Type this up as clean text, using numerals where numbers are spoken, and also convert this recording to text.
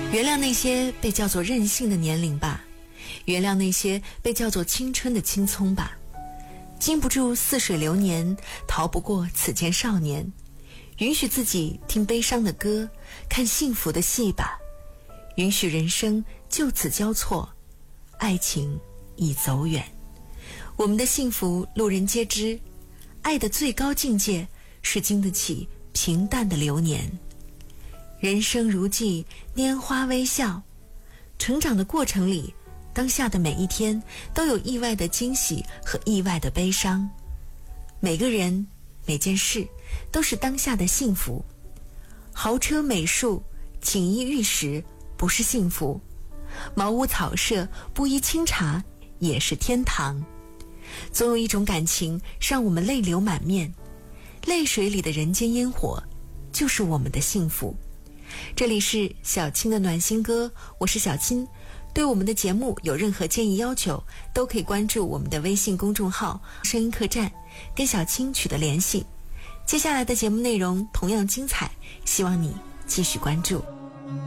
原谅那些被叫做任性的年龄吧，原谅那些被叫做青春的青葱吧。经不住似水流年，逃不过此间少年。允许自己听悲伤的歌，看幸福的戏吧。允许人生就此交错，爱情已走远。我们的幸福路人皆知，爱的最高境界是经得起平淡的流年。人生如寄，拈花微笑。成长的过程里，当下的每一天都有意外的惊喜和意外的悲伤。每个人每件事都是当下的幸福。豪车美术，锦衣玉食不是幸福，茅屋草舍，布衣清茶也是天堂。总有一种感情让我们泪流满面，泪水里的人间烟火就是我们的幸福。这里是小青的暖心歌，我是小青。对我们的节目有任何建议要求，都可以关注我们的微信公众号声音客栈，跟小青取得联系。接下来的节目内容同样精彩，希望你继续关注。